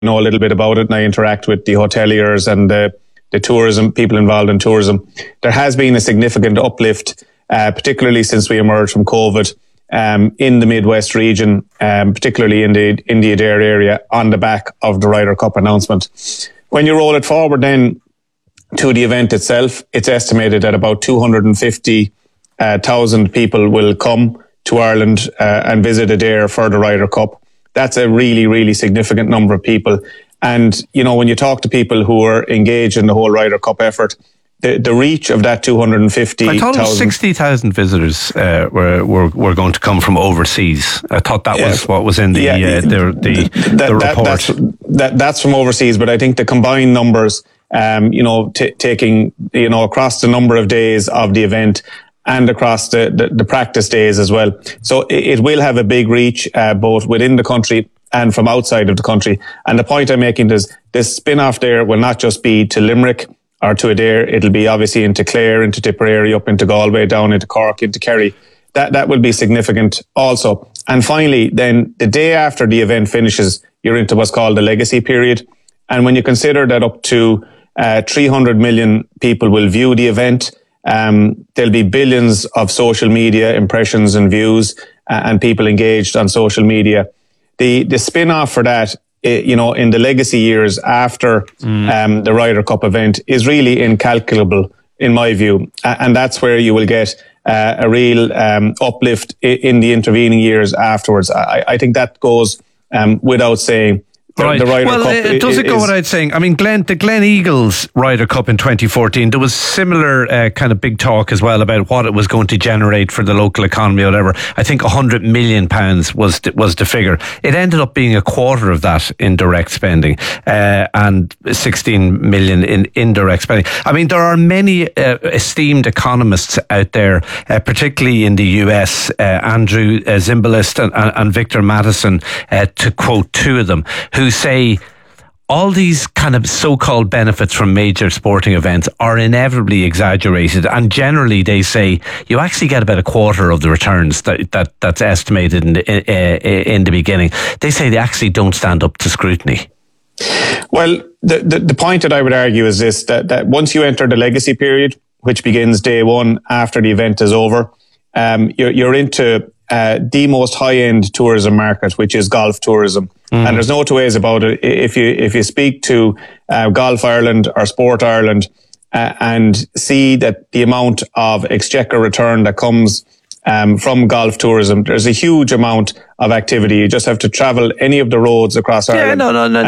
know a little bit about it, and I interact with the hoteliers and the tourism people involved in tourism. There has been a significant uplift, particularly since we emerged from COVID, in the Midwest region, particularly in the Adair area, on the back of the Ryder Cup announcement. When you roll it forward then to the event itself, it's estimated that about 250,000 people will come to Ireland and visit Adair for the Ryder Cup. That's a really, really significant number of people. And, you know, when you talk to people who are engaged in the whole Ryder Cup effort, the reach of that 250,000... I thought it was 60,000 visitors were going to come from overseas. I thought that was what was in the report. That's from overseas, but I think the combined numbers, taking, across the number of days of the event and across the practice days as well. So it will have a big reach, both within the country and from outside of the country. And the point I'm making is this spin-off there will not just be to Limerick or to Adair. It'll be obviously into Clare, into Tipperary, up into Galway, down into Cork, into Kerry. That will be significant also. And finally, then the day after the event finishes, you're into what's called the legacy period. And when you consider that up to 300 million people will view the event, there'll be billions of social media impressions and views and people engaged on social media. The spin-off for that, in the legacy years after the Ryder Cup event is really incalculable, in my view. And that's where you will get a real uplift in the intervening years afterwards. I think that goes without saying. Right. The Ryder Cup does it go without saying? I mean, the Glen Eagles Ryder Cup in 2014, there was similar kind of big talk as well about what it was going to generate for the local economy or whatever. I think £100 million was the figure. It ended up being a quarter of that in direct spending and 16 million in indirect spending. I mean, there are many esteemed economists out there, particularly in the US, Andrew Zimbalist and Victor Madison, to quote two of them, who say all these kind of so-called benefits from major sporting events are inevitably exaggerated, and generally they say you actually get about a quarter of the returns that's estimated in the beginning. They say they actually don't stand up to scrutiny. Well, the point that I would argue is this, that once you enter the legacy period, which begins day one after the event is over, you're into the most high-end tourism market, which is golf tourism. And there's no two ways about it. If you speak to Golf Ireland or Sport Ireland and see that the amount of exchequer return that comes from golf tourism, there's a huge amount of activity. You just have to travel any of the roads across Ireland.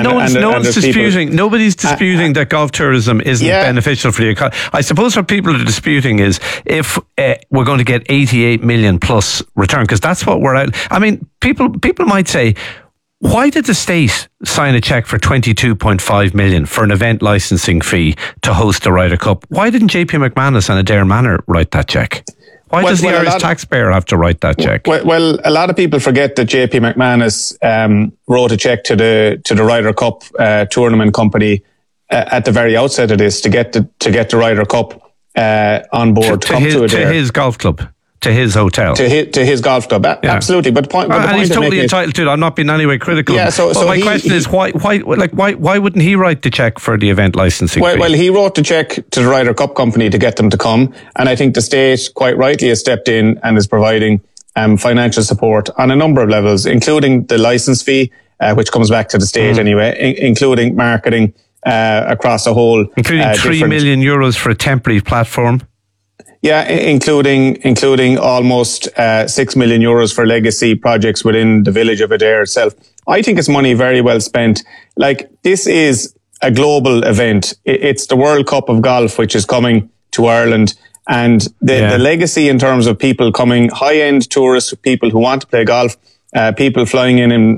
Nobody's disputing that golf tourism isn't beneficial for the economy. I suppose what people are disputing is if we're going to get 88 million plus return, because that's what we're out. I mean, people might say, why did the state sign a cheque for 22.5 million for an event licensing fee to host the Ryder Cup? Why didn't JP McManus and Adair Manor write that cheque? Why does the Irish taxpayer have to write that cheque? Well, a lot of people forget that JP McManus wrote a cheque to the Ryder Cup tournament company at the very outset of this to get the Ryder Cup on board to his golf club. To his hotel. To his golf club. Absolutely. But the point and he's totally entitled to it. I'm not being in any way critical. Yeah, so my question is why wouldn't he write the cheque for the event licensing fee? Well, he wrote the cheque to the Ryder Cup company to get them to come, and I think the state quite rightly has stepped in and is providing financial support on a number of levels, including the license fee, which comes back to the state anyway, including marketing across a whole... Including €3 million for a temporary platform. Yeah, including almost €6 million for legacy projects within the village of Adair itself. I think it's money very well spent. Like, this is a global event. It's the World Cup of golf, which is coming to Ireland. And the legacy in terms of people coming, high-end tourists, people who want to play golf, people flying in and,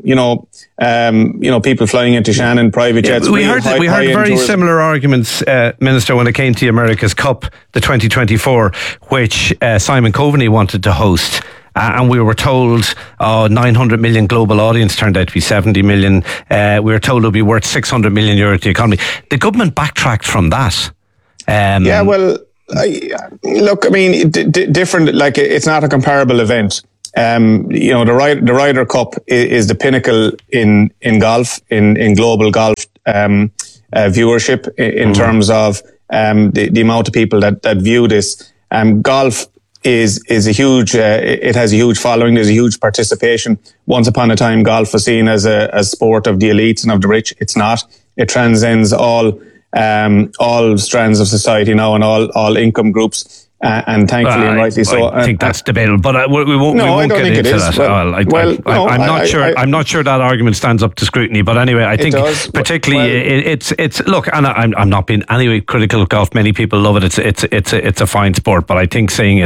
people flying into Shannon, private jets. We heard very similar arguments, Minister, when it came to the America's Cup, the 2024, which Simon Coveney wanted to host. And we were told 900 million global audience, turned out to be 70 million. We were told it would be worth €600 million to the economy. The government backtracked from that. Different, like, it's not a comparable event. the Ryder Cup is the pinnacle in golf, in global golf viewership in terms of the amount of people that view this. Golf is a huge. It has a huge following. There's a huge participation. Once upon a time, golf was seen as a sport of the elites and of the rich. It's not. It transcends all strands of society now and all income groups. And thankfully and rightly so. I think that's debatable, but we won't get into that. I'm not sure that argument stands up to scrutiny. But anyway, I think particularly it's look, and I'm not being anyway critical of golf. Many people love it. It's a fine sport, but I think saying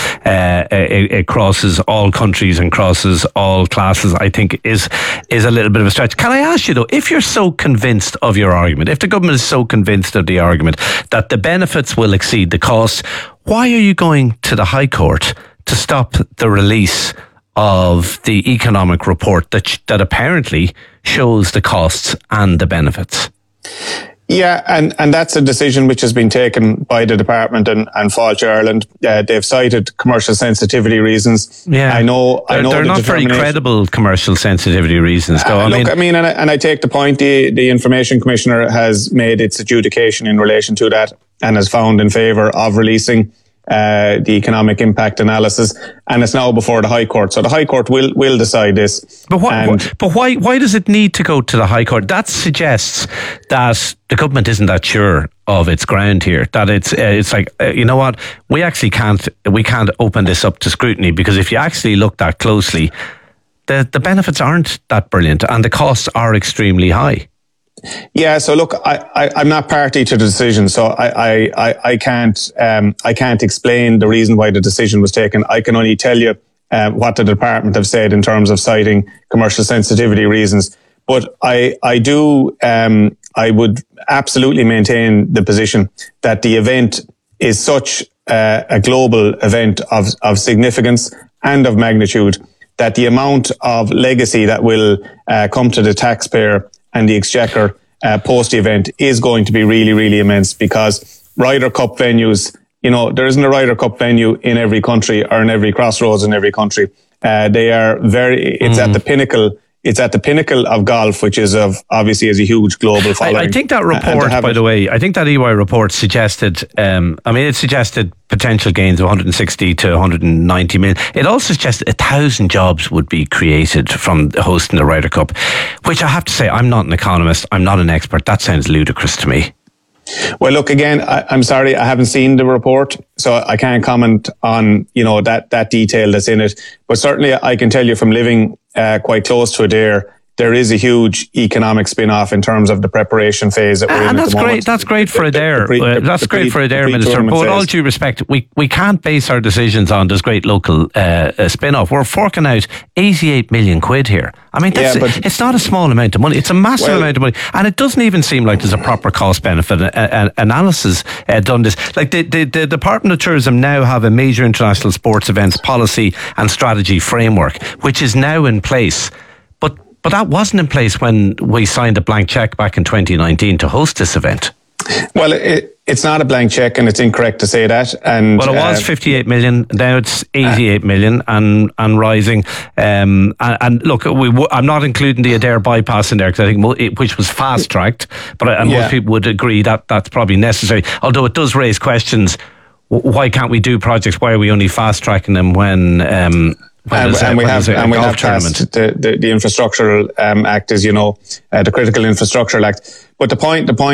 it crosses all countries and crosses all classes, I think is a little bit of a stretch. Can I ask you though, if you're so convinced of your argument, if the government is so convinced of the argument that the benefits will exceed the costs, why are you going to the High Court to stop the release of the economic report that apparently shows the costs and the benefits? Yeah, and that's a decision which has been taken by the department and Fáilte Ireland. They've cited commercial sensitivity reasons. Yeah, I know they're not very credible commercial sensitivity reasons, though. I take the point. The Information Commissioner has made its adjudication in relation to that and has found in favour of releasing the economic impact analysis, and it's now before the High Court. So the High Court will decide this. But why does it need to go to the High Court? That suggests that the government isn't that sure of its ground here. That it's like, you know what, we can't open this up to scrutiny, because if you actually look that closely, the benefits aren't that brilliant and the costs are extremely high. Yeah, so look, I'm not party to the decision, so I can't explain the reason why the decision was taken. I can only tell you what the department have said in terms of citing commercial sensitivity reasons. But I would absolutely maintain the position that the event is such a global event of significance and of magnitude that the amount of legacy that will come to the taxpayer and the Exchequer post the event is going to be really, really immense, because Ryder Cup venues, there isn't a Ryder Cup venue in every country or in every crossroads in every country. They are it's at the pinnacle. It's at the pinnacle of golf, which is obviously is a huge global following. I think that report, by the way, I think that EY report suggested, it suggested potential gains of 160 to 190 million. It also suggested 1,000 jobs would be created from hosting the Ryder Cup, which I have to say, I'm not an economist, I'm not an expert. That sounds ludicrous to me. Well, look, again, I'm sorry, I haven't seen the report, so I can't comment on, that detail that's in it. But certainly I can tell you from living quite close to Adare, there is a huge economic spin-off in terms of the preparation phase that we're in at the moment. That's great for Adare. That's great for Adare, Minister. But with all due respect, we can't base our decisions on this great local spin-off. We're forking out 88 million quid here. I mean, it's not a small amount of money. It's a massive amount of money. And it doesn't even seem like there's a proper cost-benefit analysis done this. Like the Department of Tourism now have a major international sports events policy and strategy framework, which is now in place. But that wasn't in place when we signed a blank cheque back in 2019 to host this event. Well, it's not a blank cheque, and it's incorrect to say that. And well, it was 58 million. Now it's 88 million and rising. And look, I'm not including the Adare bypass in there, because I think which was fast tracked. But most people would agree that that's probably necessary. Although it does raise questions: why can't we do projects? Why are we only fast tracking them when? And we have passed the Infrastructural Act, as you know, the Critical Infrastructural Act. But the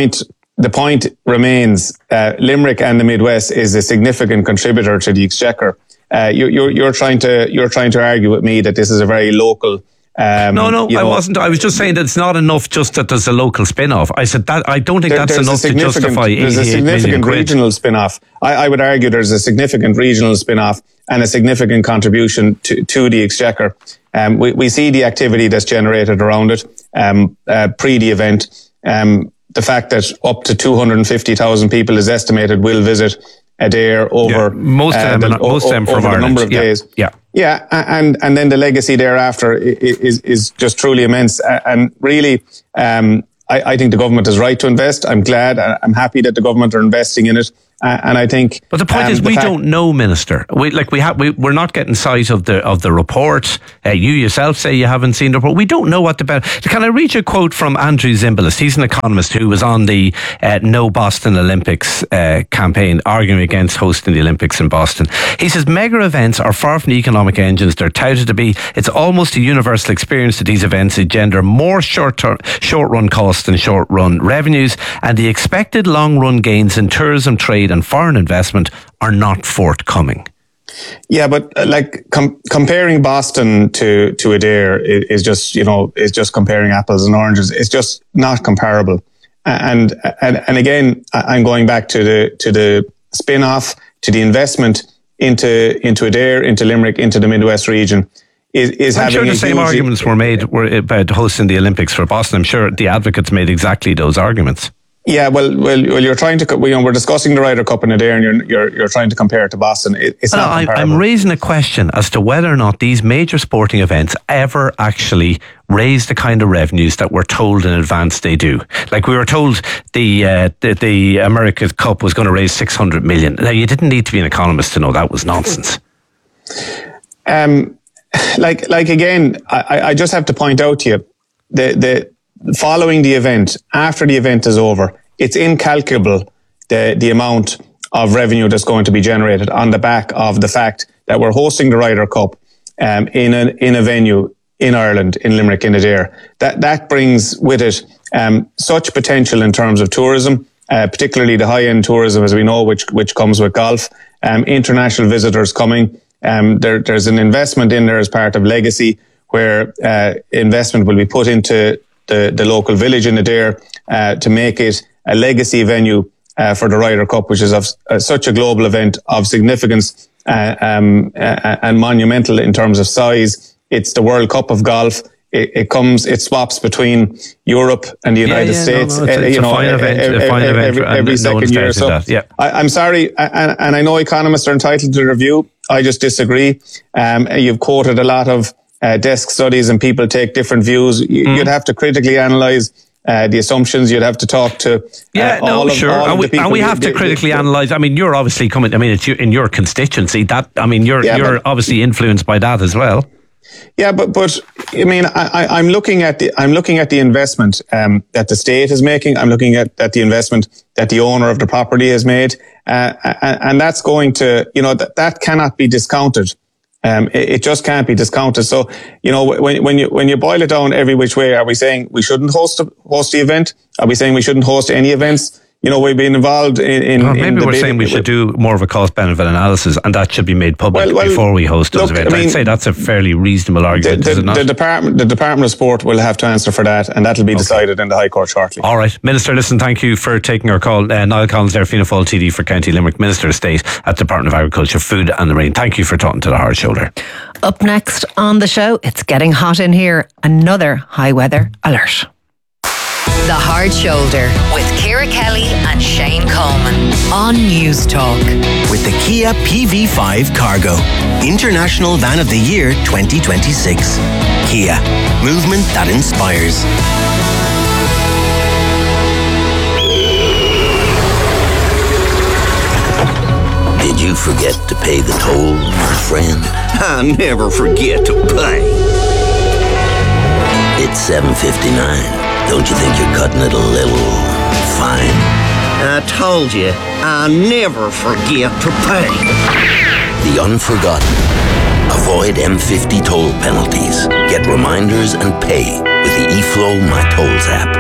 point remains, Limerick and the Midwest is a significant contributor to the Exchequer. You're trying to argue with me that this is a very local. No, I wasn't. I was just saying that it's not enough just that there's a local spin-off. I said that I don't think that's enough to justify 88 million quid. There's a significant regional spin-off. I would argue there's a significant regional spin-off and a significant contribution to the Exchequer. We see the activity that's generated around it pre the event. The fact that up to 250,000 people is estimated will visit Adare over most of them from a number of days. Yeah, and then the legacy thereafter is just truly immense. And really, I think the government is right to invest. I'm glad, I'm happy that the government are investing in it. And I think, but the point is, we don't know, Minister. We're not getting sight of the report. You yourself say you haven't seen the report. We don't know what the better. Can I read you a quote from Andrew Zimbalist? He's an economist who was on the No Boston Olympics campaign, arguing against hosting the Olympics in Boston. He says mega events are far from the economic engines they're touted to be. It's almost a universal experience that these events engender more short-run costs than short-run revenues, and the expected long-run gains in tourism, trade and foreign investment are not forthcoming. Yeah, but comparing Boston to Adair is just comparing apples and oranges. It's just not comparable. And again, I'm going back to the spin-off, to the investment into Adair, into Limerick, into the Midwest region. I'm sure the same arguments were made about hosting the Olympics for Boston. I'm sure the advocates made exactly those arguments. Yeah, well, you're trying to. We're discussing the Ryder Cup in Adair, and you're trying to compare it to Boston. It's not comparable. I'm raising a question as to whether or not these major sporting events ever actually raise the kind of revenues that we're told in advance they do. Like we were told the America's Cup was going to raise 600 million. Now you didn't need to be an economist to know that was nonsense. Again, I just have to point out to you the following the event, after the event is over, it's incalculable the amount of revenue that's going to be generated on the back of the fact that we're hosting the Ryder Cup in a venue in Ireland, in Limerick, in Adair. That brings with it such potential in terms of tourism, particularly the high-end tourism, as we know, which comes with golf, international visitors coming. There's an investment in there as part of Legacy, where investment will be put into the local village in Adair to make it a legacy venue for the Ryder Cup, which is of such a global event of significance and monumental in terms of size. It's the World Cup of golf. It swaps between Europe and the United States. It's a fine event every second year. So I'm sorry, and I know economists are entitled to review. I just disagree. You've quoted a lot of desk studies, and people take different views. You'd have to critically analyse the assumptions. You'd have to talk to all of the people. And we have to critically analyse. I mean, you're obviously coming. I mean, it's in your constituency. You're obviously influenced by that as well. Yeah, but I mean, I'm looking at the investment that the state is making. I'm looking at the investment that the owner of the property has made, and that's going to, that cannot be discounted. It just can't be discounted. So, when you boil it down every which way, are we saying we shouldn't host the event? Are we saying we shouldn't host any events? We've been involved in maybe we're saying we should do more of a cost-benefit analysis, and that should be made public before we host those events. I'd say that's a fairly reasonable argument, is it not? The Department of Sport will have to answer for that, and that'll be decided in the High Court shortly. All right. Minister, listen, thank you for taking our call. Niall Collins there, Fianna Fáil TD for County Limerick, Minister of State at the Department of Agriculture, Food and the Marine. Thank you for talking to the Hard Shoulder. Up next on the show, it's getting hot in here. Another high weather alert. The Hard Shoulder with Ciara Kelly and Shane Coleman on News Talk. With the Kia PV5 Cargo, International Van of the Year 2026. Kia, movement that inspires. Did you forget to pay the toll, my friend? I never forget to pay. It's 7:59. Don't you think you're cutting it a little fine? I told you, I never forget to pay. The unforgotten. Avoid M50 toll penalties. Get reminders and pay with the eFlow My Tolls app.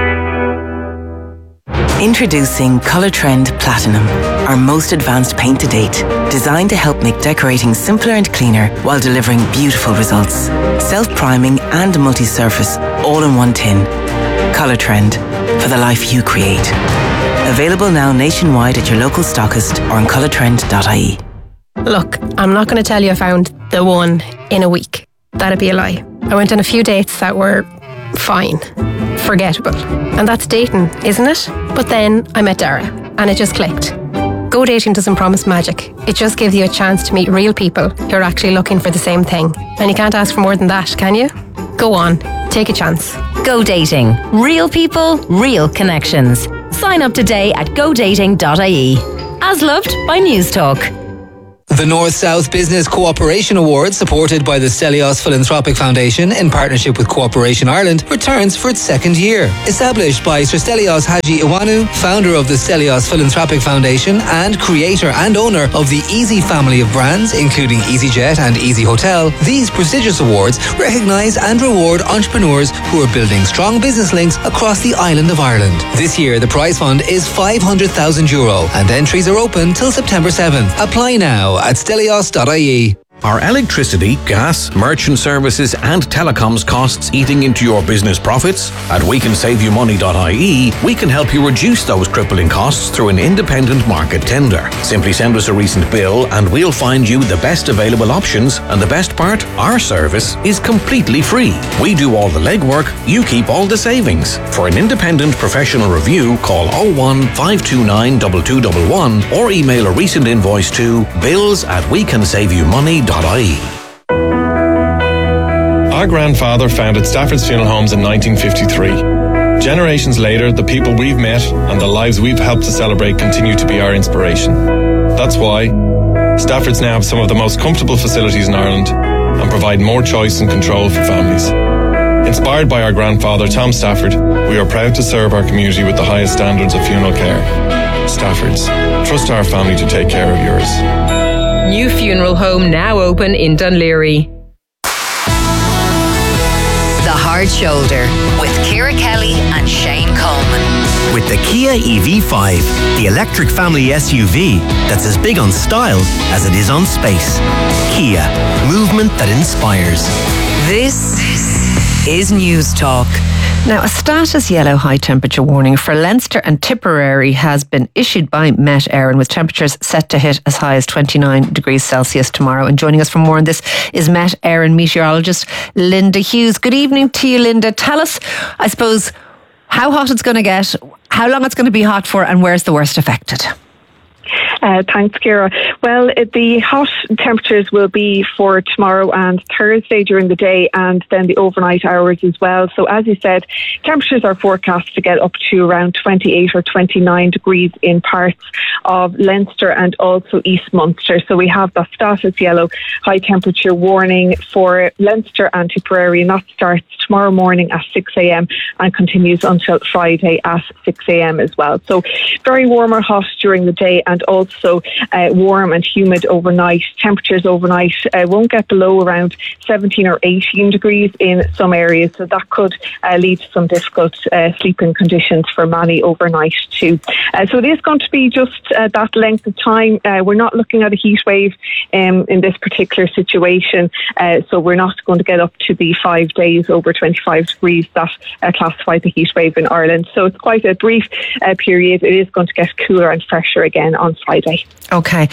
Introducing Colour Trend Platinum, our most advanced paint to date, designed to help make decorating simpler and cleaner while delivering beautiful results. Self-priming and multi-surface, all in one tin. Colour Trend, for the life you create. Available now nationwide at your local stockist or on colourtrend.ie. Look, I'm not going to tell you I found the one in a week. That'd be a lie. I went on a few dates that were fine, forgettable. And that's dating, isn't it? But then I met Dara and it just clicked. Go Dating doesn't promise magic. It just gives you a chance to meet real people who are actually looking for the same thing. And you can't ask for more than that, can you? Go on, take a chance. Go Dating. Real people, real connections. Sign up today at godating.ie. as loved by News Talk. The North-South Business Cooperation Award, supported by the Stelios Philanthropic Foundation in partnership with Cooperation Ireland, returns for its second year. Established by Sir Stelios Haji Iwanu, founder of the Stelios Philanthropic Foundation and creator and owner of the Easy family of brands, including EasyJet and Easy Hotel, these prestigious awards recognise and reward entrepreneurs who are building strong business links across the island of Ireland. This year, the prize fund is €500,000 and entries are open till September 7th. Apply now at stelios.ie. Are electricity, gas, merchant services and telecoms costs eating into your business profits? At wecansaveyoumoney.ie, we can help you reduce those crippling costs through an independent market tender. Simply send us a recent bill and we'll find you the best available options, and the best part, our service is completely free. We do all the legwork, you keep all the savings. For an independent professional review, call 01 529 2211 or email a recent invoice to bills@wecansaveyoumoney.ie. Our grandfather founded Stafford's Funeral Homes in 1953. Generations later, the people we've met and the lives we've helped to celebrate continue to be our inspiration. That's why Stafford's now have some of the most comfortable facilities in Ireland and provide more choice and control for families. Inspired by our grandfather, Tom Stafford, we are proud to serve our community with the highest standards of funeral care. Stafford's. Trust our family to take care of yours. New funeral home now open in Dunleary. The Hard Shoulder with Ciara Kelly and Shane Coleman. With the Kia EV5, the electric family SUV that's as big on style as it is on space. Kia, movement that inspires. This is News Talk. Now, a status yellow high temperature warning for Leinster and Tipperary has been issued by Met Éireann, with temperatures set to hit as high as 29 degrees Celsius tomorrow. And joining us for more on this is Met Éireann meteorologist Linda Hughes. Good evening to you, Linda. Tell us, I suppose, how hot it's going to get, how long it's going to be hot for, and where's the worst affected? Thanks, Ciara. Well, the hot temperatures will be for tomorrow and Thursday during the day, and then the overnight hours as well. So as you said, temperatures are forecast to get up to around 28 or 29 degrees in parts of Leinster and also East Munster. So we have the status yellow high temperature warning for Leinster and Tipperary, and that starts tomorrow morning at 6 a.m. and continues until Friday at 6 a.m. as well. So very warm or hot during the day, and also warm and humid overnight. Temperatures overnight won't get below around 17 or 18 degrees in some areas, so that could lead to some difficult sleeping conditions for many overnight too. So it is going to be just that length of time. We're not looking at a heat wave in this particular situation, so we're not going to get up to the 5 days over 25 degrees that classify the heat wave in Ireland. So it's quite a brief period. It is going to get cooler and fresher again on Friday. Okay.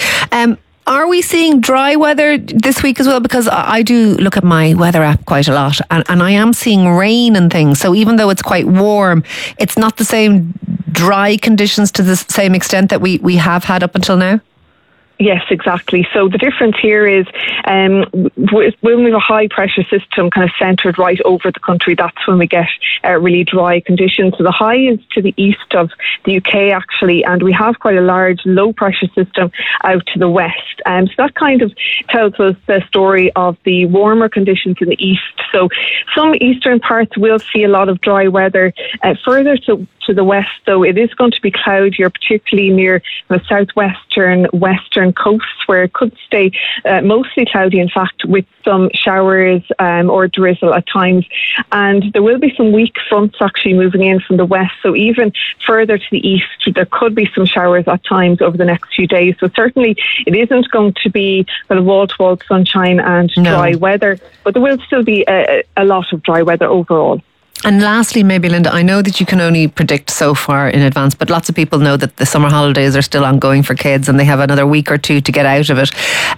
Are we seeing dry weather this week as well? Because I do look at my weather app quite a lot, and I am seeing rain and things. So even though it's quite warm, it's not the same dry conditions to the same extent that we have had up until now? Yes, exactly. So the difference here is when we have a high pressure system kind of centred right over the country, that's when we get really dry conditions. So the high is to the east of the UK actually, and we have quite a large low pressure system out to the west. So that kind of tells us the story of the warmer conditions in the east. So some eastern parts will see a lot of dry weather. Further to the west, though, it is going to be cloudier, particularly near the southwestern, western coasts, where it could stay mostly cloudy, in fact, with some showers or drizzle at times. And there will be some weak fronts actually moving in from the west. So even further to the east, there could be some showers at times over the next few days. So certainly it isn't going to be kind of wall-to-wall sunshine and dry weather, but there will still be a lot of dry weather overall. And lastly, maybe, Linda, I know that you can only predict so far in advance, but lots of people know that the summer holidays are still ongoing for kids and they have another week or two to get out of it.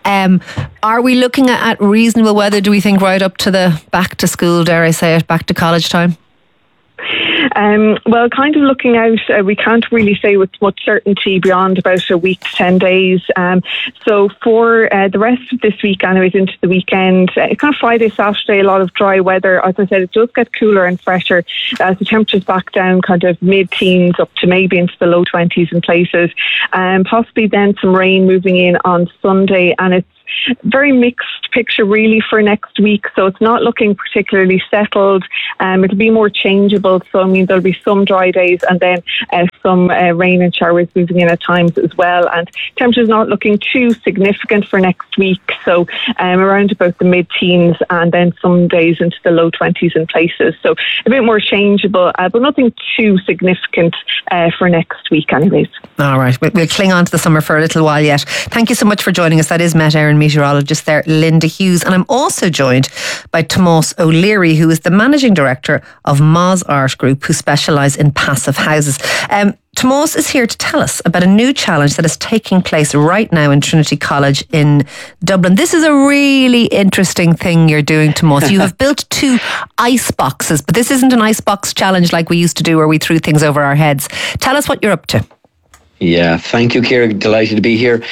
Are we looking at reasonable weather, do we think, right up to the back to school, dare I say it, back to college time? Well, kind of looking out, we can't really say with much certainty beyond about a week to 10 days. So for the rest of this week, anyways, into the weekend, kind of Friday, Saturday, a lot of dry weather. As I said, it does get cooler and fresher as the temperatures back down kind of mid-teens up to maybe into the low 20s in places. Possibly then some rain moving in on Sunday, and it's very mixed picture really for next week, so it's not looking particularly settled. It'll be more changeable, so I mean there'll be some dry days and then some rain and showers moving in at times as well, and temperatures not looking too significant for next week, so around about the mid-teens and then some days into the low 20s in places, so a bit more changeable, but nothing too significant for next week anyways. Alright, we'll cling on to the summer for a little while yet. Thank you so much for joining us. That is Met Éireann meteorologist there, Linda Hughes, and I'm also joined by Tomás O'Leary, who is the Managing Director of Moz Art Group, who specialise in passive houses. Tomás is here to tell us about a new challenge that is taking place right now in Trinity College in Dublin. This is a really interesting thing you're doing, Tomás. You have built 2 ice boxes, but this isn't an ice box challenge like we used to do where we threw things over our heads. Tell us what you're up to. Yeah, thank you, Ciara. Delighted to be here.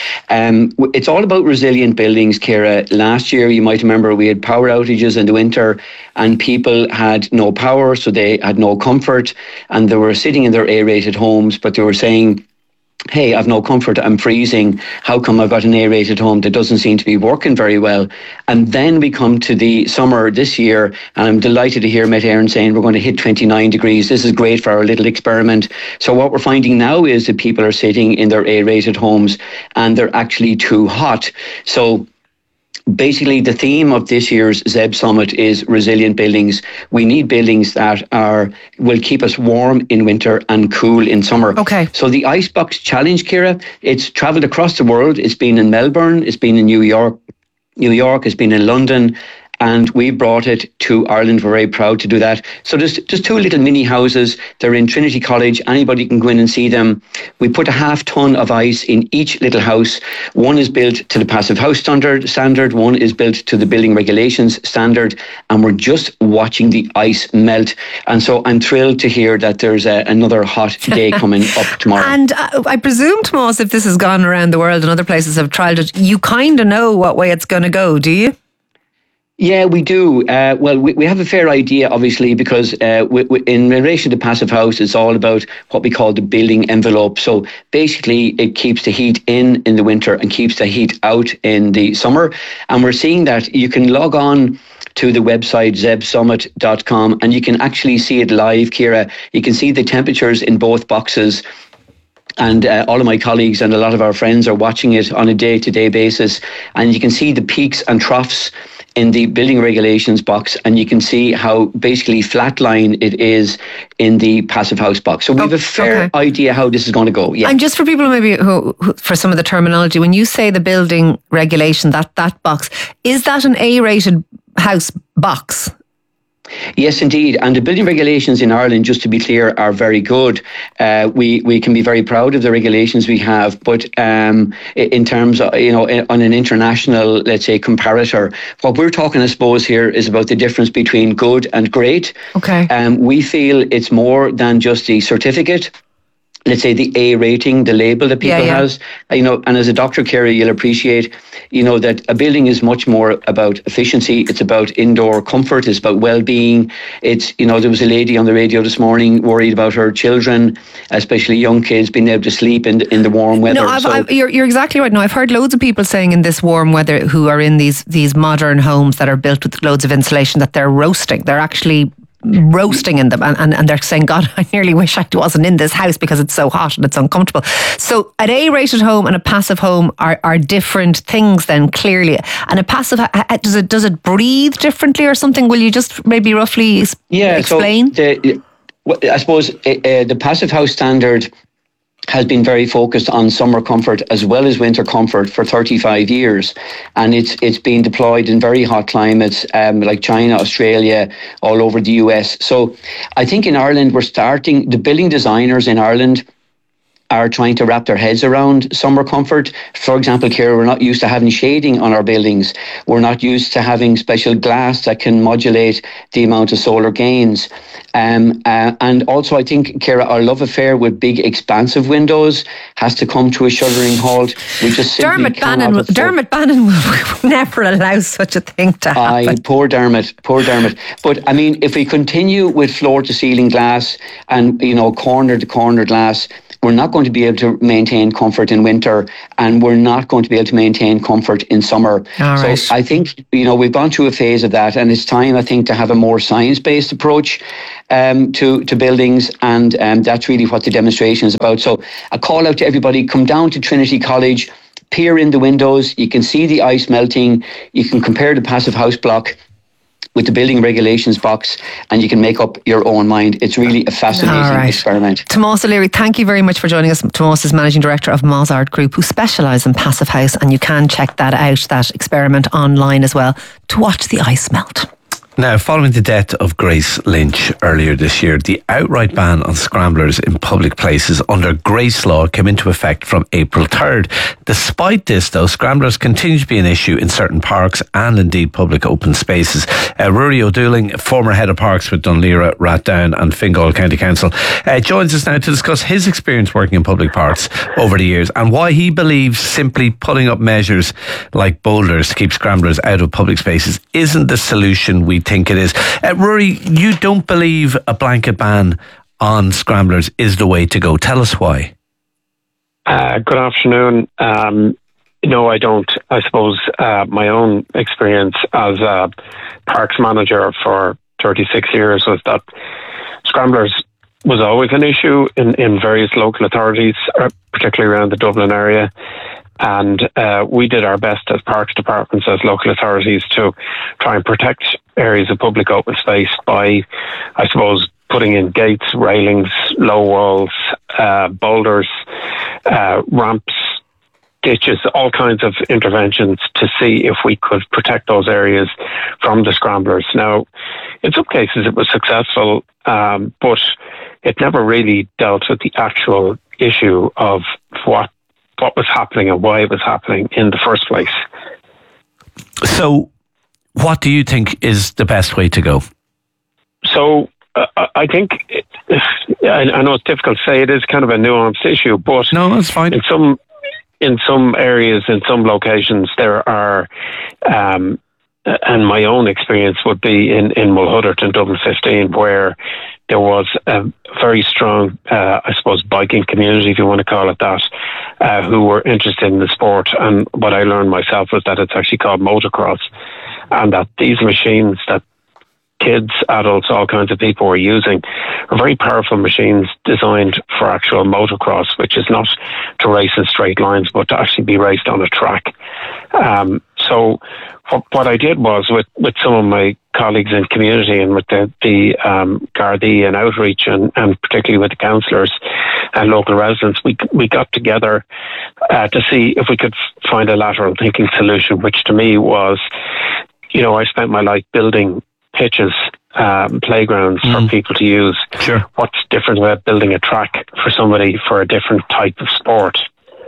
It's all about resilient buildings, Ciara. Last year, you might remember, we had power outages in the winter and people had no power, so they had no comfort, and they were sitting in their A-rated homes, but they were saying, hey, I've no comfort, I'm freezing, how come I've got an A-rated home that doesn't seem to be working very well? And then we come to the summer this year, and I'm delighted to hear Met Éireann saying we're going to hit 29 degrees. This is great for our little experiment. So what we're finding now is that people are sitting in their A-rated homes and they're actually too hot. So basically, the theme of this year's ZEB Summit is resilient buildings. We need buildings that will keep us warm in winter and cool in summer. Okay. So the Icebox Challenge, Ciara, it's travelled across the world. It's been in Melbourne, it's been in New York, it's been in London, and we brought it to Ireland. We're very proud to do that. So there's just 2 little mini houses. They're in Trinity College. Anybody can go in and see them. We put a half ton of ice in each little house. One is built to the Passive House standard. One is built to the Building Regulations standard. And we're just watching the ice melt. And so I'm thrilled to hear that there's another hot day coming up tomorrow. And I presume, Tomás, if this has gone around the world and other places have trialled it, you kind of know what way it's going to go, do you? Yeah, we do. Well, we have a fair idea, obviously, because in relation to Passive House, it's all about what we call the building envelope. So basically, it keeps the heat in the winter and keeps the heat out in the summer. And we're seeing that you can log on to the website zebsummit.com and you can actually see it live, Ciara. You can see the temperatures in both boxes. And all of my colleagues and a lot of our friends are watching it on a day-to-day basis. And you can see the peaks and troughs in the Building Regulations box, and you can see how basically flatline it is in the Passive House box. So we have a fair idea how this is going to go. Yeah. And just for people maybe who for some of the terminology, when you say the Building Regulation, that box, is that an A-rated house box? Yes, indeed. And the building regulations in Ireland, just to be clear, are very good. We can be very proud of the regulations we have, but in terms of, on an international, let's say, comparator, what we're talking, I suppose, here is about the difference between good and great. Okay. We feel it's more than just the certificate. Let's say the A rating, the label that people has, and as a doctor, Ciara, you'll appreciate, that a building is much more about efficiency. It's about indoor comfort. It's about well-being. It's, there was a lady on the radio this morning worried about her children, especially young kids, being able to sleep in the warm weather. No, you're exactly right. No, I've heard loads of people saying in this warm weather who are in these modern homes that are built with loads of insulation that they're roasting. They're actually roasting in them and they're saying, God, I nearly wish I wasn't in this house because it's so hot and it's uncomfortable. So an A-rated home and a passive home are different things then, clearly. And a passive, does it breathe differently or something? Will you just maybe roughly explain? So I suppose the Passive House standard has been very focused on summer comfort as well as winter comfort for 35 years. And it's been deployed in very hot climates like China, Australia, all over the US. So I think in Ireland, the building designers in Ireland are trying to wrap their heads around summer comfort. For example, Ciara, we're not used to having shading on our buildings. We're not used to having special glass that can modulate the amount of solar gains. And also, I think, Ciara, our love affair with big, expansive windows has to come to a shuddering halt. We just Dermot Bannon will never allow such a thing to happen. Poor Dermot. But I mean, if we continue with floor-to-ceiling glass and corner-to-corner glass, we're not going to be able to maintain comfort in winter, and we're not going to be able to maintain comfort in summer. Right. So I think, we've gone through a phase of that, and it's time, I think, to have a more science-based approach to buildings, and that's really what the demonstration is about. So a call out to everybody, come down to Trinity College, peer in the windows, you can see the ice melting, you can compare the passive house block with the building regulations box, and you can make up your own mind. It's really a fascinating experiment. Tomás O'Leary, thank you very much for joining us. Tomás is Managing Director of Mozart Group, who specialise in passive house, and you can check that out, that experiment, online as well, to watch the ice melt. Now, following the death of Grace Lynch earlier this year, the outright ban on scramblers in public places under Grace Law came into effect from April 3rd. Despite this, though, scramblers continue to be an issue in certain parks and indeed public open spaces. Ruairí O'Dooling, former head of parks with Dunleera, Rathdown and Fingal County Council, joins us now to discuss his experience working in public parks over the years and why he believes simply putting up measures like boulders to keep scramblers out of public spaces isn't the solution we think it is. Ruairí, you don't believe a blanket ban on scramblers is the way to go. Tell us why. Good afternoon. No, I don't. I suppose my own experience as a parks manager for 36 years was that scramblers was always an issue in various local authorities, particularly around the Dublin area. And we did our best as parks departments, as local authorities, to try and protect areas of public open space by, I suppose, putting in gates, railings, low walls, boulders, ramps, ditches, all kinds of interventions to see if we could protect those areas from the scramblers. Now, in some cases it was successful, but it never really dealt with the actual issue of what was happening and why it was happening in the first place. So, what do you think is the best way to go? So, I think, I know it's difficult to say, it is kind of a nuanced issue, but no, that's fine. In some areas, in some locations, there are, and my own experience would be in Mulhuddart in Dublin 15, where there was a very strong, I suppose, biking community, if you want to call it that, who were interested in the sport. And what I learned myself was that it's actually called motocross, and that these machines that kids, adults, all kinds of people were using are very powerful machines designed for actual motocross, which is not to race in straight lines, but to actually be raced on a track. So what I did was with some of my colleagues in community and with the Gardaí and outreach and particularly with the councillors and local residents, we got together to see if we could find a lateral thinking solution, which to me was, I spent my life building pitches, playgrounds for people to use. Sure. What's different about building a track for somebody for a different type of sport?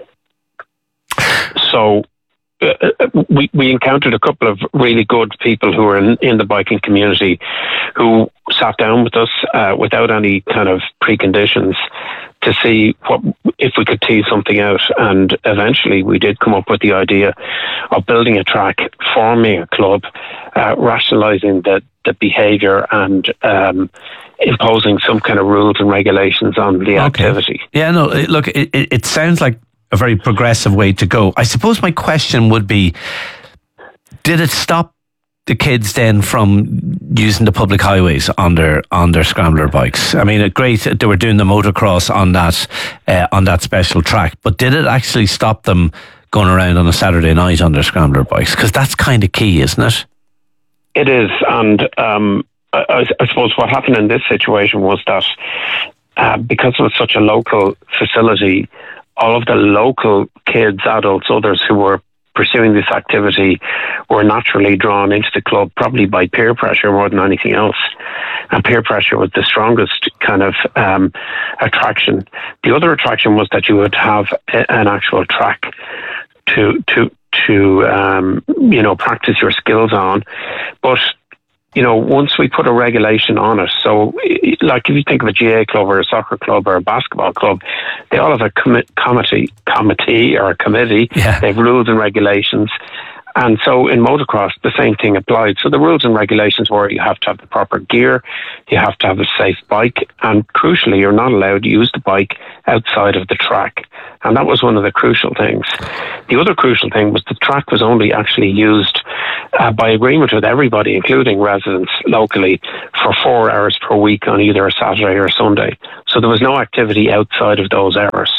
So we encountered a couple of really good people who were in the biking community who sat down with us without any kind of preconditions to see if we could tease something out. And eventually we did come up with the idea of building a track, forming a club, rationalising the behaviour and imposing some kind of rules and regulations on the activity. Yeah, no, look, it sounds like a very progressive way to go. I suppose my question would be, did it stop the kids then from using the public highways on their scrambler bikes? I mean, great, they were doing the motocross on that special track, but did it actually stop them going around on a Saturday night on their scrambler bikes? Because that's kind of key, isn't it? It is, and I suppose what happened in this situation was that because it was such a local facility, all of the local kids, adults, others who were pursuing this activity were naturally drawn into the club, probably by peer pressure more than anything else. And peer pressure was the strongest kind of attraction. The other attraction was that you would have an actual track to practice your skills on. But once we put a regulation on it, so like if you think of a GA club or a soccer club or a basketball club, they all have a committee or a committee. Yeah. They have rules and regulations. And so in motocross, the same thing applied. So the rules and regulations were you have to have the proper gear, you have to have a safe bike, and crucially, you're not allowed to use the bike outside of the track. And that was one of the crucial things. The other crucial thing was the track was only actually used by agreement with everybody, including residents locally, for 4 hours per week on either a Saturday or a Sunday. So there was no activity outside of those hours.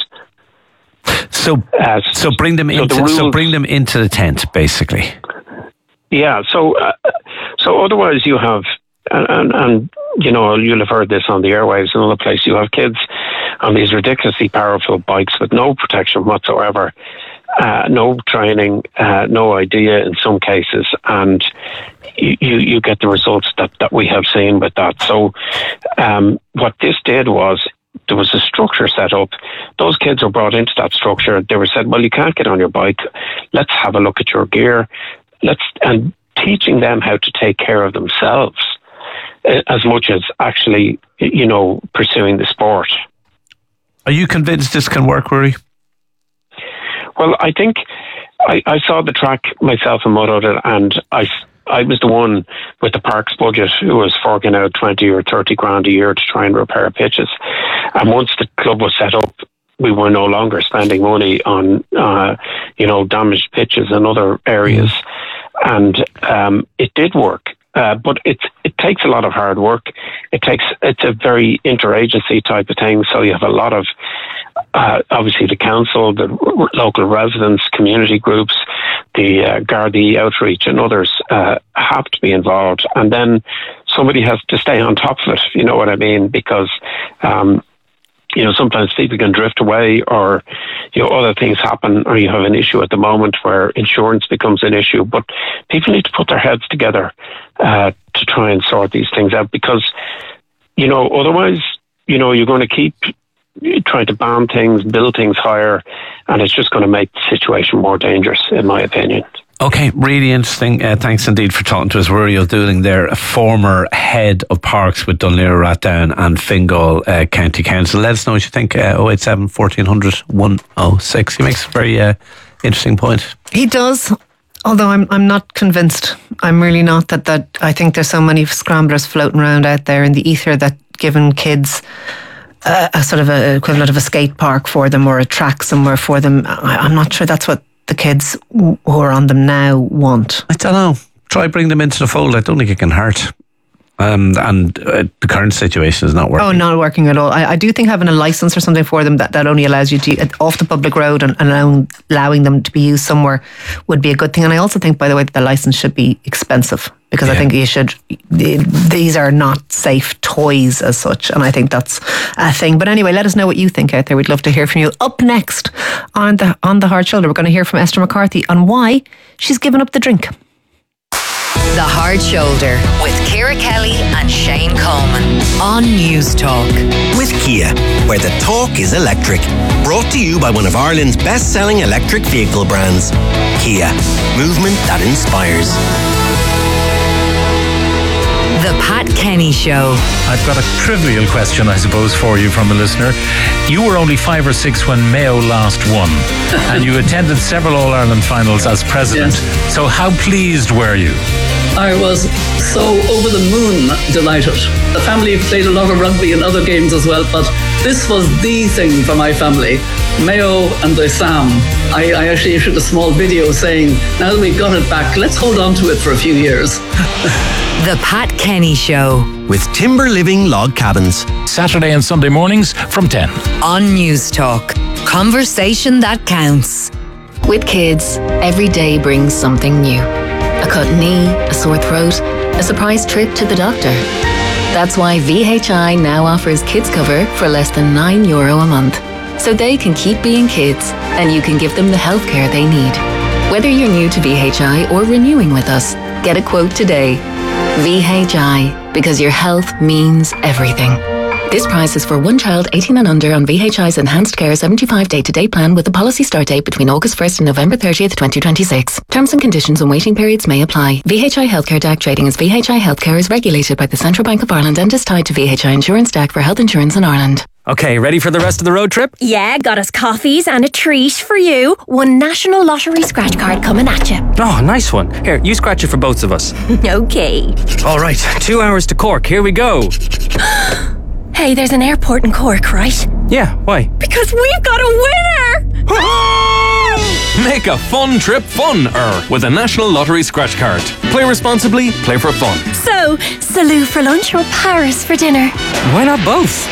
So bring them into the tent, basically. Yeah. So otherwise you have, and you'll have heard this on the airwaves and other places. You have kids on these ridiculously powerful bikes with no protection whatsoever, no training, no idea in some cases, and you get the results that we have seen with that. So what this did was, there was a structure set up. Those kids were brought into that structure. They were said, well, you can't get on your bike. Let's have a look at your gear. And teaching them how to take care of themselves as much as actually, pursuing the sport. Are you convinced this can work, Rory? Well, I think I saw the track myself in Mudhood, and I was the one with the parks budget who was forking out 20 or 30 grand a year to try and repair pitches. And once the club was set up, we were no longer spending money on, damaged pitches and other areas. And it did work. But it takes a lot of hard work. It's a very interagency type of thing. So you have a lot of, obviously the council, the local residents, community groups, the Gardaí outreach and others have to be involved. And then somebody has to stay on top of it, you know what I mean? Because, sometimes people can drift away, or, other things happen, or you have an issue at the moment where insurance becomes an issue. But people need to put their heads together to try and sort these things out, because, otherwise, you're going to keep trying to ban things, build things higher, and it's just going to make the situation more dangerous, in my opinion. Okay, really interesting. Thanks indeed for talking to us. Rory O'Dooling there, a former head of parks with Dunleer, Rathdown and Fingal County Council. Let us know what you think. 087 1400 106. He makes a very interesting point. He does. Although I'm not convinced. I'm really not that I think there's so many scramblers floating around out there in the ether that giving kids a sort of a equivalent of a skate park for them or a track somewhere for them, I'm not sure that's what the kids who are on them now want. I don't know. Try bring them into the fold. I don't think it can hurt. And the current situation is not working. Oh, not working at all. I do think having a licence or something for them that only allows you to off the public road and allowing them to be used somewhere would be a good thing. And I also think, by the way, that the licence should be expensive, because I think these are not safe toys as such, and I think that's a thing. But anyway, let us know what you think out there. We'd love to hear from you. Up next on the Hard Shoulder, we're going to hear from Esther McCarthy on why she's given up the drink. The Hard Shoulder with Ciara Kelly and Shane Coleman on News Talk. With Kia, where the talk is electric. Brought to you by one of Ireland's best-selling electric vehicle brands. Kia, movement that inspires. The Pat Kenny Show. I've got a trivial question, I suppose, for you from a listener. You were only 5 or 6 when Mayo last won, and you attended several All-Ireland finals as president. Yes. So how pleased were you? I was so over the moon delighted. The family played a lot of rugby and other games as well, but this was the thing for my family. Mayo and the Sam. I actually issued a small video saying, now that we've got it back, let's hold on to it for a few years. The Pat Kenny Show. With Timber Living Log Cabins. Saturday and Sunday mornings from 10. On News Talk. Conversation that counts. With kids, every day brings something new. A cut knee, a sore throat, a surprise trip to the doctor. That's why VHI now offers kids cover for less than €9 a month. So they can keep being kids and you can give them the healthcare they need. Whether you're new to VHI or renewing with us, get a quote today. VHI, because your health means everything. This price is for one child 18 and under on VHI's Enhanced Care 75 day-to-day plan with a policy start date between August 1st and November 30th, 2026. Terms and conditions and waiting periods may apply. VHI Healthcare DAC trading as VHI Healthcare is regulated by the Central Bank of Ireland and is tied to VHI Insurance DAC for health insurance in Ireland. Okay, ready for the rest of the road trip? Yeah, got us coffees and a treat for you. One National Lottery scratch card coming at you. Oh, nice one. Here, you scratch it for both of us. Okay. All right, 2 hours to Cork. Here we go. Hey, there's an airport in Cork, right? Yeah, why? Because we've got a winner! Make a fun trip fun-er with a National Lottery scratch card. Play responsibly, play for fun. So, Salou for lunch or Paris for dinner? Why not both?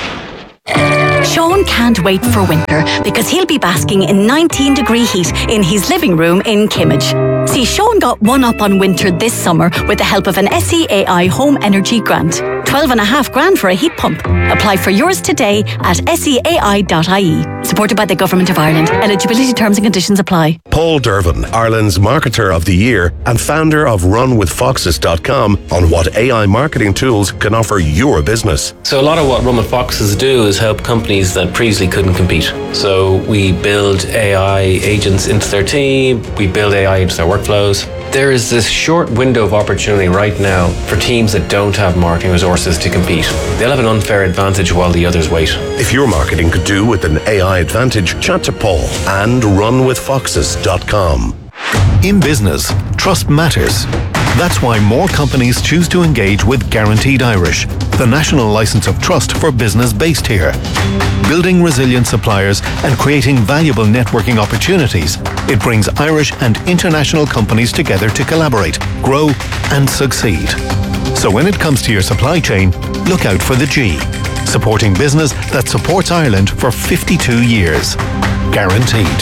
Sean can't wait for winter because he'll be basking in 19-degree heat in his living room in Kimmage. See, Sean got one up on winter this summer with the help of an SEAI Home Energy Grant. 12.5 grand for a heat pump. Apply for yours today at seai.ie. Supported by the Government of Ireland. Eligibility terms and conditions apply. Paul Dervin, Ireland's Marketer of the Year and founder of RunWithFoxes.com on what AI marketing tools can offer your business. So a lot of what Run with Foxes do is help companies that previously couldn't compete. So we build AI agents into their team, we build AI into their workflows. There is this short window of opportunity right now for teams that don't have marketing resources to compete. They'll have an unfair advantage while the others wait. If your marketing could do with an AI advantage, chat to Paul and RunWithFoxes.com. In business, trust matters. That's why more companies choose to engage with Guaranteed Irish, the national license of trust for business based here. Building resilient suppliers and creating valuable networking opportunities, it brings Irish and international companies together to collaborate, grow and succeed. So when it comes to your supply chain, look out for the G, supporting business that supports Ireland for 52 years. Guaranteed.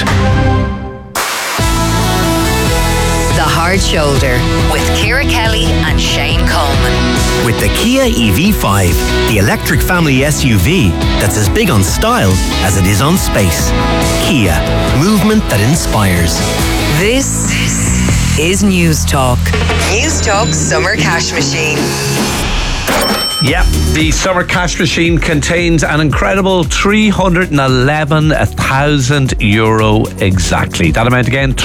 The Hard Shoulder with Ciara Kelly and Shane Coleman. With the Kia EV5, the electric family SUV that's as big on style as it is on space. Kia, movement that inspires. This is News Talk. News Talk Summer Cash Machine. Yep, the summer cash machine contains an incredible €311,000 exactly. That amount again,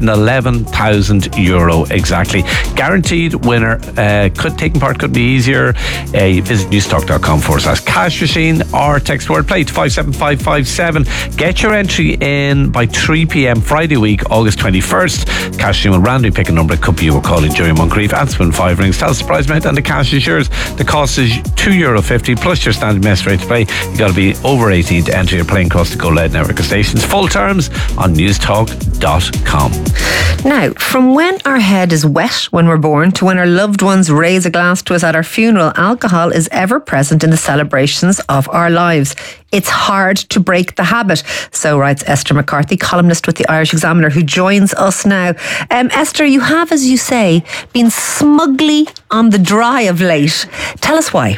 €311,000 exactly. Guaranteed winner. Taking part could be easier. Visit newstalk.com/cash machine or text word play to 57557. Get your entry in by 3 p.m. Friday week, August 21st. Cash machine will randomly pick a number. It could be you were calling during Moncrief. Answer in 5 rings. Tell the surprise amount and the cash is yours. The cost is €2.50 plus your standard mess rate to play. You got to be over 18 to enter your plane across the Go Loud network of stations. Full terms on newstalk.com. Now, from when our head is wet when we're born to when our loved ones raise a glass to us at our funeral, alcohol is ever present in the celebrations of our lives. It's hard to break the habit. So writes Esther McCarthy, columnist with the Irish Examiner, who joins us now. Esther, you have, as you say, been smugly on the dry of late. Tell us why.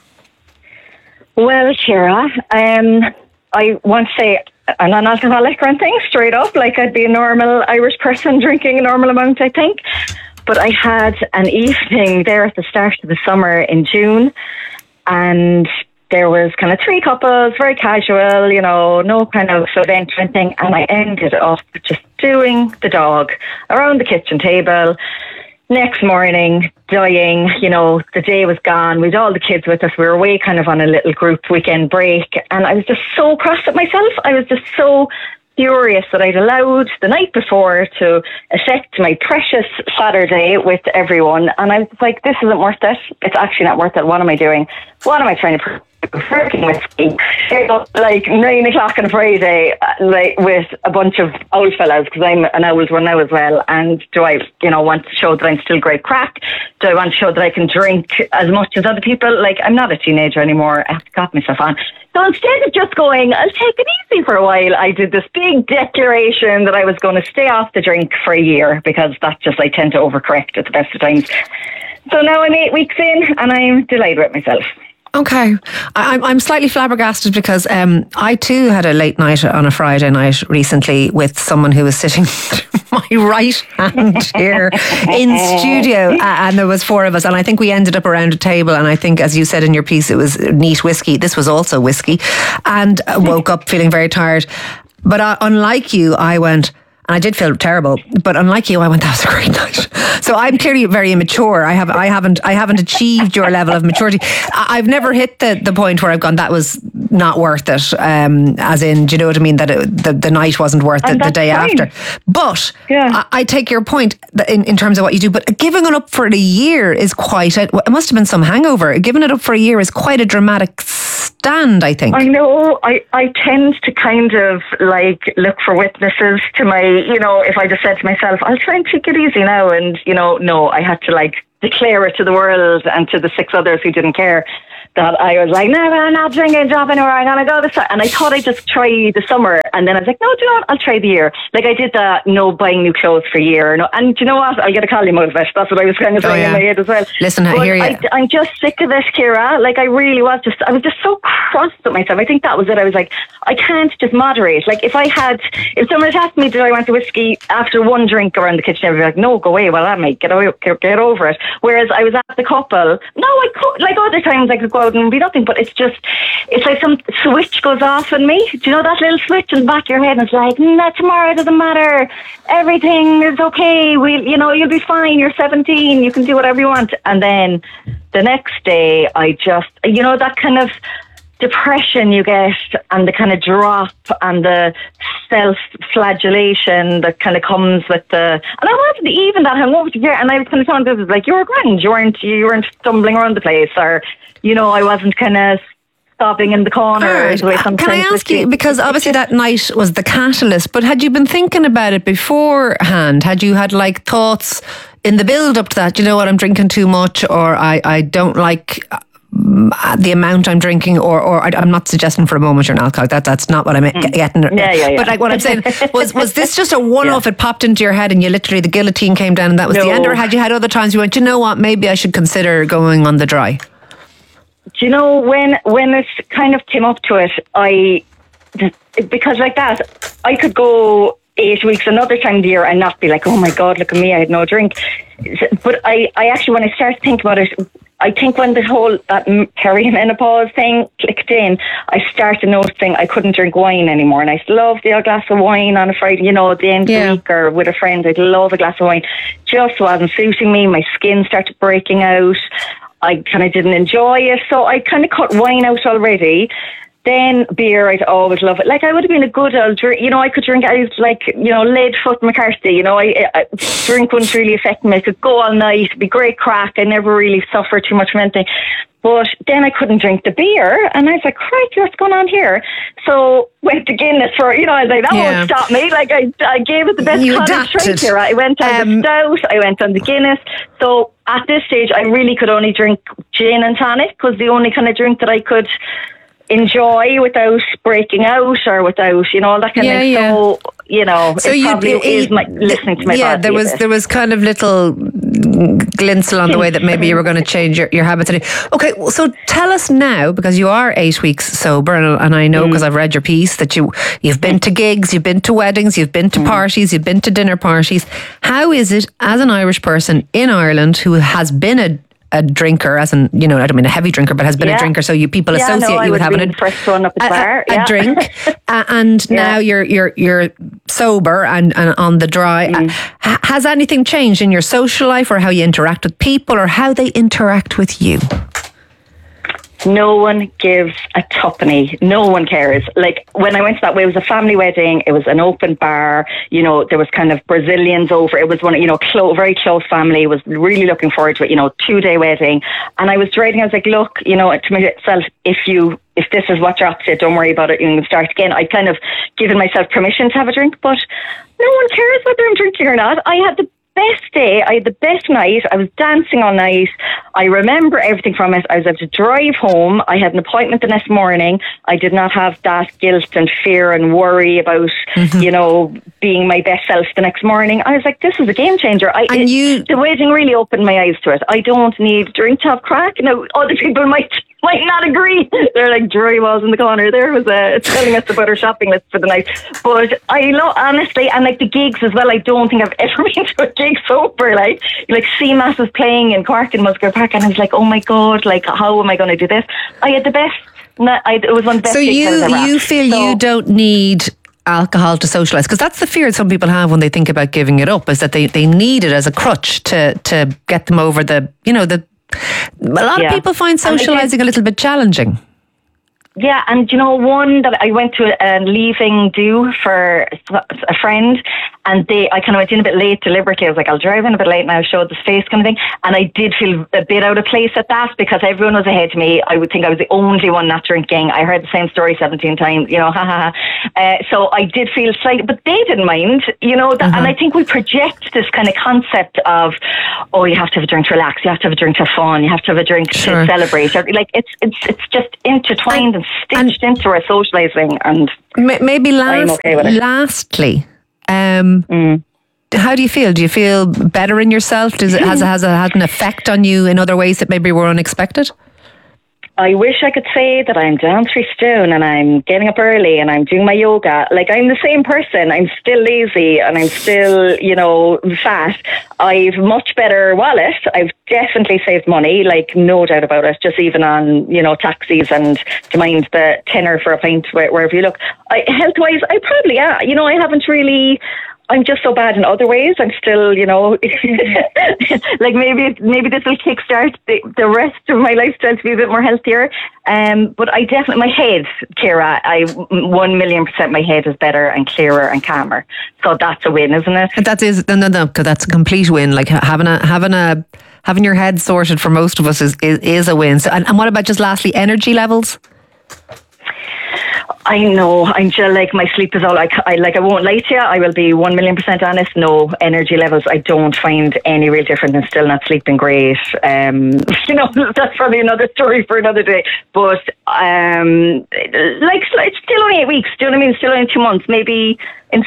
Well, Ciara, I want to say I'm not alcoholic or anything, straight up. Like, I'd be a normal Irish person drinking a normal amount, I think. But I had an evening there at the start of the summer in June, and there was kind of 3 couples, very casual, you know, no kind of event or anything. And I ended up just doing the dog around the kitchen table. Next morning, dying, you know, the day was gone. We had all the kids with us. We were away kind of on a little group weekend break. And I was just so cross at myself. I was just so furious that I'd allowed the night before to affect my precious Saturday with everyone. And I was like, this isn't worth it. It's actually not worth it. What am I doing? What am I trying to prove? Freaking whiskey, like 9 o'clock on a Friday, like with a bunch of old fellas, because I'm an old one now as well. And do I, want to show that I'm still great crack? Do I want to show that I can drink as much as other people? Like, I'm not a teenager anymore. I have to cop myself on. So instead of just going, I'll take it easy for a while, I did this big declaration that I was going to stay off the drink for a year, because that's just, I tend to overcorrect at the best of times. So now I'm 8 weeks in and I'm delighted with myself. Okay. I'm slightly flabbergasted because I too had a late night on a Friday night recently with someone who was sitting to my right hand here in studio, and there was 4 of us, and I think we ended up around a table, and I think, as you said in your piece, it was neat whiskey. This was also whiskey, and woke up feeling very tired. But unlike you, I went, and I did feel terrible, but unlike you, I went, that was a great night. So I'm clearly very immature. I haven't achieved your level of maturity. I've never hit the point where I've gone, that was not worth it. As in, do you know what I mean? That the night wasn't worth it the day after. But I take your point in terms of what you do. But giving it up for a year is quite. It must have been some hangover. Giving it up for a year is quite a dramatic stand, I think. I know. I tend to kind of like look for witnesses to my, you know, if I just said to myself, I'll try and take it easy now, and, you know, no, I had to like declare it to the world and to the 6 others who didn't care that I was like, no, I'm not drinking, drop anywhere, I'm going to go this time. And I thought I'd just try the summer, and then I was like, no, do you know what, I'll try the year. Like I did that, no buying new clothes for a year. No, and do you know what, I'll get a column out of it. That's what I was kind of saying in my head as well. Listen, I hear you. I'm just sick of this, Ciara. Like I really was I was just so cross with myself. I think that was it. I was like, I can't just moderate. Like if someone had asked me, did I want a whiskey after 1 drink around the kitchen, I'd be like, no, go away. Well, that might get over it. Whereas I was at the couple, no, I could, like other times I could go out and be nothing, but it's like some switch goes off in me. Do you know that little switch in the back of your head? And it's like, tomorrow doesn't matter. Everything is okay. You'll be fine. You're 17. You can do whatever you want. And then the next day, I just, that kind of depression you get, and the kind of drop, and the self-flagellation that kind of comes with and I wasn't even that hungover, and I was kind of telling this, like, you were grand, you weren't stumbling around the place, or, I wasn't kind of stopping in the corner. Right. Can I ask you, because obviously that night was the catalyst, but had you been thinking about it beforehand? Had you had like thoughts in the build up to that, you know what, I'm drinking too much, or I don't like the amount I'm drinking, or I'm not suggesting for a moment you're an alcoholic. That's not what I'm getting. Yeah. But like what I'm saying was this just a one-off? It popped into your head and you literally, the guillotine came down and that was the end, or had you had other times you went, you know what, maybe I should consider going on the dry? Do you know when it kind of came up to it, because like that, I could go 8 weeks another time of the year and not be like, oh my God, look at me, I had no drink. But I actually, when I started to think about it, I think when the whole that perimenopause thing clicked in, I started noticing I couldn't drink wine anymore. And I loved the glass of wine on a Friday, at the end of the week or with a friend. I'd love a glass of wine. Just wasn't suiting me. My skin started breaking out. I kind of didn't enjoy it. So I kind of cut wine out already. Then beer, I'd always love it. Like I would have been a good old drink. I could drink. I was like, Leadfoot McCarthy. I drink wouldn't really affect me. I could go all night, it'd be great crack. I never really suffered too much from anything. But then I couldn't drink the beer, and I was like, crikey, what's going on here? So went to Guinness for, I was like, that won't stop me. Like I gave it the best cottage drink here. I went on the stout, I went on the Guinness. So at this stage, I really could only drink gin and tonic, was the only kind of drink that I could enjoy without breaking out, or without all that kind of thing. So so it probably is listening to my body. There was kind of little glints along the way that maybe you were going to change your habits. Okay, so tell us now, because you are 8 weeks sober, and I know because I've read your piece that you've been to gigs, you've been to weddings, you've been to parties, you've been to dinner parties. How is it as an Irish person in Ireland who has been a drinker, as in, I don't mean a heavy drinker, but has been a drinker, so people associate you with having the first one up a drink, and now you're sober and on the dry. Has anything changed in your social life, or how you interact with people, or how they interact with you? No one gives a tuppenny. No one cares. Like when I went to that way, it was a family wedding. It was an open bar. There was kind of Brazilians over. It was one, very close family. Was really looking forward to it. 2-day wedding. And I was driving. I was like, look, to myself, if this is what you're up to, don't worry about it. You can start again. I kind of given myself permission to have a drink, but no one cares whether I'm drinking or not. I had the best day. I had the best night. I was dancing all night. I remember everything from it. I was able to drive home. I had an appointment the next morning. I did not have that guilt and fear and worry about, being my best self the next morning. I was like, this is a game changer. The wedding really opened my eyes to it. I don't need a drink to have crack. Now, other people might might not agree. They're like drywalls in the corner. There was telling us about our shopping list for the night. But I love, honestly, and like the gigs as well, I don't think I've ever been to a gig sober. Like CMAS was playing in Cork in Musgrave Park, and I was like, oh my God, like how am I going to do this? I had the best. It was one of the best. So gigs I've ever you feel you don't need alcohol to socialise, because that's the fear some people have when they think about giving it up, is that they need it as a crutch to get them over a lot of people find socialising a little bit challenging. Yeah, and one that I went to a leaving do for a friend, and I kind of went in a bit late deliberately. I was like, I'll drive in a bit late and I'll show the face kind of thing. And I did feel a bit out of place at that, because everyone was ahead of me. I would think I was the only one not drinking. I heard the same story 17 times, so I did feel slightly, but they didn't mind, and I think we project this kind of concept of, oh, you have to have a drink to relax, you have to have a drink to have fun, you have to have a drink to celebrate. Like it's just intertwined and stitched into our socialising, and maybe I'm okay with it. Lastly, how do you feel? Do you feel better in yourself? Has it had an effect on you in other ways that maybe were unexpected? I wish I could say that I'm down 3 stone and I'm getting up early and I'm doing my yoga. Like, I'm the same person. I'm still lazy and I'm still, fat. I've much better wallet. I've definitely saved money, like, no doubt about it. Just even on, taxis and to mind the tenner for a pint wherever you look. Health-wise, I probably am. I haven't really... I'm just so bad in other ways. I'm still, like maybe this will kickstart the rest of my lifestyle to be a bit more healthier. But I definitely, my head, Ciara, 1,000,000% my head is better and clearer and calmer. So that's a win, isn't it? That is, no, because that's a complete win. Like having your head sorted for most of us is a win. So, and what about just lastly, energy levels? I know, I'm just like, my sleep is all I won't lie to you, I will be 1,000,000% honest, no, energy levels, I don't find any real difference and still not sleeping great. That's probably another story for another day, but it's still only 8 weeks, do you know what I mean? Still only 2 months, maybe in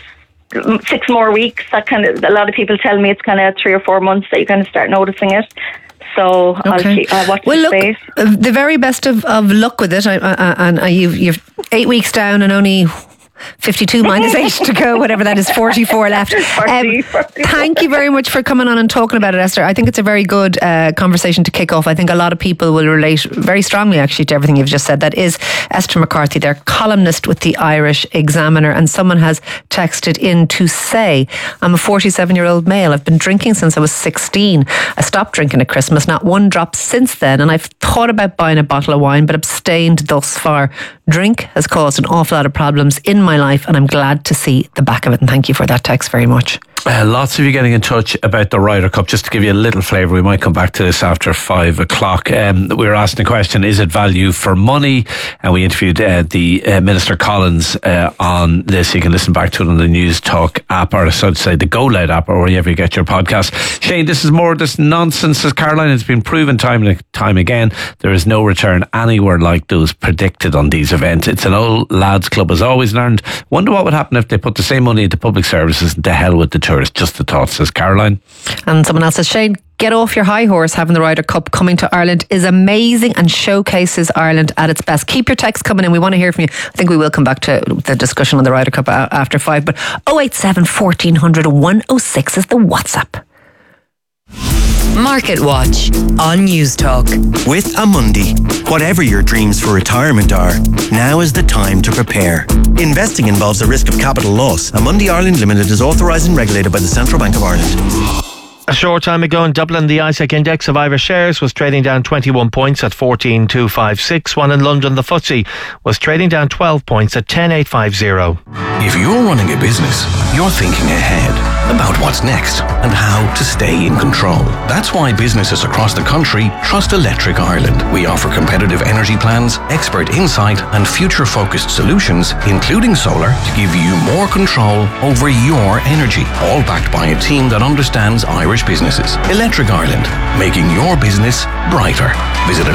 6 more weeks, that kind of, a lot of people tell me it's kind of 3 or 4 months that you kind of start noticing it. So okay. I'll watch the space. The very best of luck with it. And you've 8 weeks down and only 52 minus 8 to go, whatever that is, 44 left. 40. Thank you very much for coming on and talking about it, Esther. I think it's a very good conversation to kick off. I think a lot of people will relate very strongly actually to everything you've just said. That is Esther McCarthy, their columnist with the Irish Examiner, and someone has texted in to say, I'm a 47-year-old male. I've been drinking since I was 16. I stopped drinking at Christmas, not one drop since then, and I've thought about buying a bottle of wine but abstained thus far. Drink has caused an awful lot of problems in my life, and I'm glad to see the back of it. And thank you for that text very much. Lots of you getting in touch about the Ryder Cup. Just to give you a little flavour, we might come back to this after 5 o'clock. We were asking the question, is it value for money? And we interviewed the Minister Collins on this. You can listen back to it on the News Talk app, or so to say the Go Loud app, or wherever you get your podcast. Shane, this is more this nonsense, as Caroline has been proven time and time again. There is no return anywhere like those predicted on these events. It's an old lads club, as always learned. Wonder what would happen if they put the same money into public services and to hell with the tourists. Just the thought, says Caroline. And someone else says, Shane, get off your high horse. Having the Ryder Cup coming to Ireland is amazing and showcases Ireland at its best. Keep your texts coming in. We want to hear from you. I think we will come back to the discussion on the Ryder Cup after 5. But 087 1400 106 is the WhatsApp. Market Watch on News Talk. With Amundi, whatever your dreams for retirement are, now is the time to prepare. Investing involves a risk of capital loss. Amundi Ireland Limited is authorised and regulated by the Central Bank of Ireland. A short time ago in Dublin, the ISEC index of Irish shares was trading down 21 points at 14,256, while in London the FTSE was trading down 12 points at 10,850. If you're running a business, you're thinking ahead about what's next and how to stay in control. That's why businesses across the country trust Electric Ireland. We offer competitive energy plans, expert insight and future-focused solutions, including solar, to give you more control over your energy, all backed by a team that understands Irish businesses. Electric Ireland, making your business brighter. Visit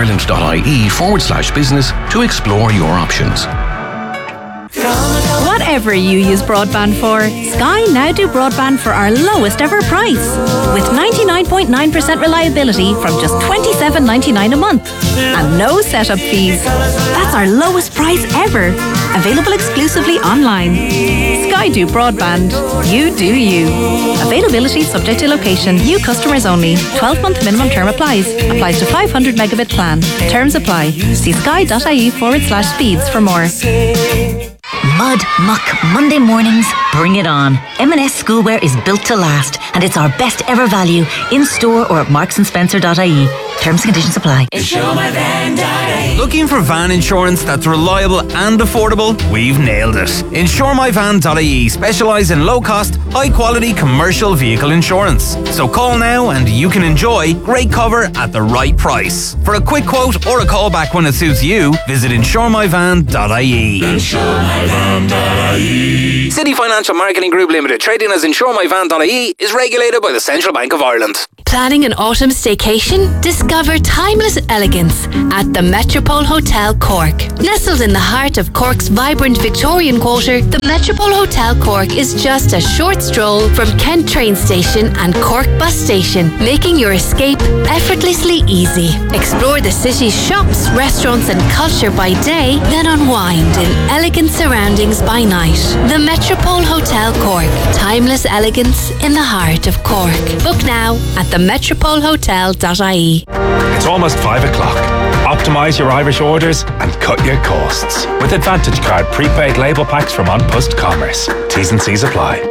electricireland.ie/business to explore your options. whatever you use broadband for, Sky now do broadband for our lowest ever price. With 99.9% reliability from just $27.99 a month. And no setup fees. That's our lowest price ever. Available exclusively online. Sky do broadband. You do you. Availability subject to location. New customers only. 12-month minimum term applies. Applies to 500 megabit plan. Terms apply. See sky.ie/speeds for more. Mud, muck, Monday mornings, bring it on. M&S Schoolwear is built to last, and it's our best ever value in store or at marksandSpencer.ie. Terms and conditions apply. Looking for van insurance that's reliable and affordable? We've nailed it. InsureMyVan.ie specialise in low-cost, high-quality commercial vehicle insurance. So call now and you can enjoy great cover at the right price. For a quick quote or a call back when it suits you, visit InsureMyVan.ie. InsureMyVan.ie. City Financial Marketing Group Limited, trading as InsureMyVan.ie, is regulated by the Central Bank of Ireland. Planning an autumn staycation? Discover timeless elegance at the Metropole Hotel Cork. Nestled in the heart of Cork's vibrant Victorian quarter, the Metropole Hotel Cork is just a short stroll from Kent train station and Cork bus station, making your escape effortlessly easy. Explore the city's shops, restaurants and culture by day, then unwind in elegant surroundings by night. The Metropole Hotel Cork. Timeless elegance in the heart of Cork. Book now at themetropolehotel.ie. It's almost 5 o'clock. Optimise your Irish orders and cut your costs with Advantage Card prepaid label packs from On Post Commerce. T's and C's apply.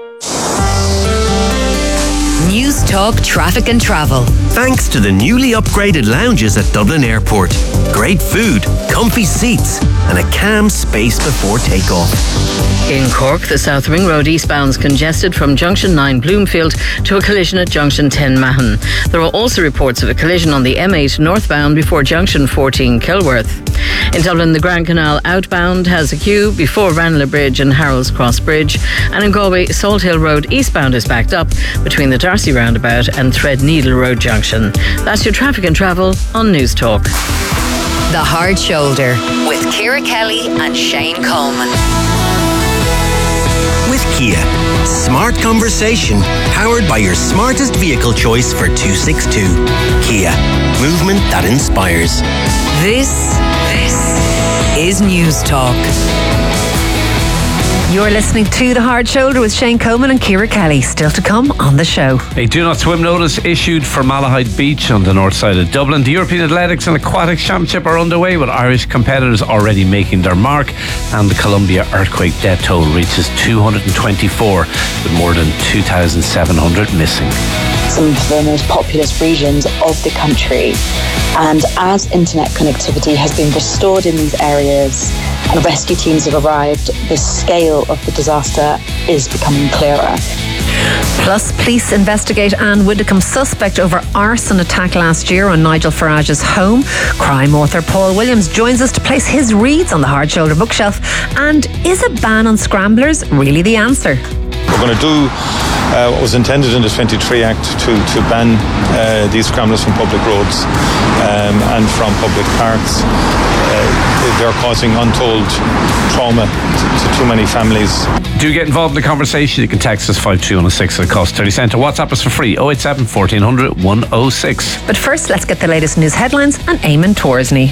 News Talk Traffic and Travel. Thanks to the newly upgraded lounges at Dublin Airport. Great food, comfy seats, and a calm space before takeoff. In Cork, the South Ring Road eastbound's congested from Junction 9 Bloomfield to a collision at Junction 10 Mahon. There are also reports of a collision on the M8 northbound before Junction 14 Kilworth. In Dublin, the Grand Canal outbound has a queue before Ranelagh Bridge and Harold's Cross Bridge. And in Galway, Salt Hill Road eastbound is backed up between the Darcy roundabout and Threadneedle Road Junction. That's your traffic and travel on News Talk. The Hard Shoulder with Ciara Kelly and Shane Coleman. With Kia, smart conversation powered by your smartest vehicle choice for 262. Kia, movement that inspires. This is News Talk. You're listening to The Hard Shoulder with Shane Coleman and Ciara Kelly. Still to come on the show. A do not swim notice issued for Malahide Beach on the north side of Dublin. The European Athletics and Aquatics Championship are underway with Irish competitors already making their mark, and the Columbia earthquake death toll reaches 224 with more than 2,700 missing. Some of the most populous regions of the country, and as internet connectivity has been restored in these areas and rescue teams have arrived, the scale of the disaster is becoming clearer. Plus, police investigate Anne Widdecombe's suspect over arson attack last year on Nigel Farage's home. Crime author Paul Williams joins us to place his reads on the Hard Shoulder bookshelf. And is a ban on scramblers really the answer? We're going to do what was intended in the 23 Act to ban these scramblers from public roads and from public parks. They're causing untold trauma to too many families. Do get involved in the conversation. You can text us 52106 at a cost 30 cents, or WhatsApp us for free 087 1400 106. But first, let's get the latest news headlines and Eamon Torsney.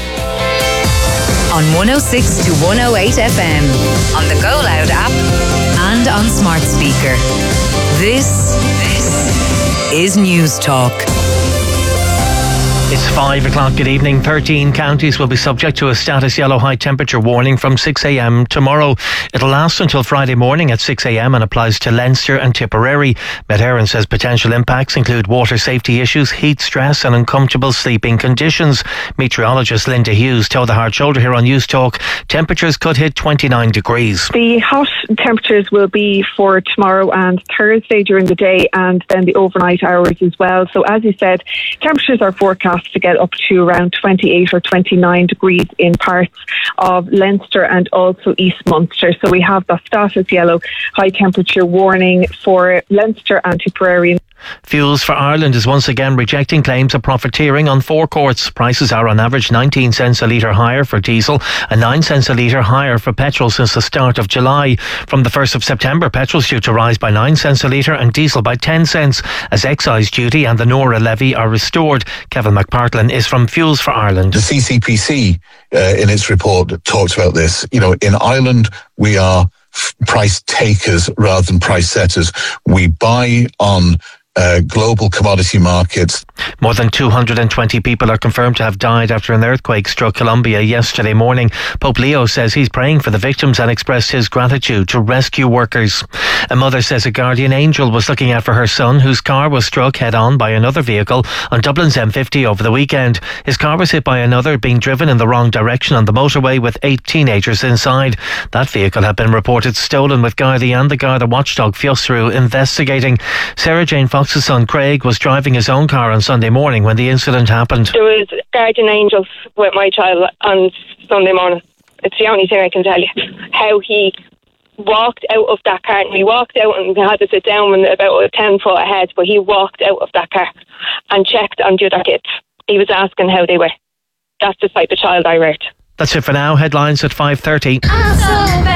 On 106 to 108 FM, on the Go Loud app and on smart speaker. This is News Talk. It's 5 o'clock. Good evening. 13 counties will be subject to a status yellow high temperature warning from 6 a.m. tomorrow. It'll last until Friday morning at 6 a.m. and applies to Leinster and Tipperary. Met Éireann says potential impacts include water safety issues, heat stress and uncomfortable sleeping conditions. Meteorologist Linda Hughes told the Hard Shoulder here on News Talk temperatures could hit 29 degrees. The hot temperatures will be for tomorrow and Thursday during the day, and then the overnight hours as well. So as you said, temperatures are forecast to get up to around 28 or 29 degrees in parts of Leinster and also East Munster. So we have the status yellow high temperature warning for Leinster and Tipperary. Fuels for Ireland is once again rejecting claims of profiteering on forecourts. Prices are on average 19 cents a litre higher for diesel and 9 cents a litre higher for petrol since the start of July. From the 1st of September, petrol is due to rise by 9 cents a litre and diesel by 10 cents as excise duty and the Nora levy are restored. Kevin McPartlin is from Fuels for Ireland. The CCPC in its report talks about this. You know, in Ireland, we are price takers rather than price setters. We buy on global commodity markets. More than 220 people are confirmed to have died after an earthquake struck Colombia yesterday morning. Pope Leo says he's praying for the victims and expressed his gratitude to rescue workers. A mother says a guardian angel was looking out for her son, whose car was struck head-on by another vehicle on Dublin's M50 over the weekend. His car was hit by another being driven in the wrong direction on the motorway with 8 teenagers inside. That vehicle had been reported stolen, with Gardaí and the Garda watchdog Fiosrú investigating. Sarah Jane Fox's son Craig was driving his own car on Sunday morning when the incident happened. There was guardian angels with my child on Sunday morning. It's the only thing I can tell you. How he walked out of that car. He walked out and had to sit down when about 10 foot ahead, but he walked out of that car and checked on the other kids. He was asking how they were. That's the type of child I reared. That's it for now. Headlines at 5:30.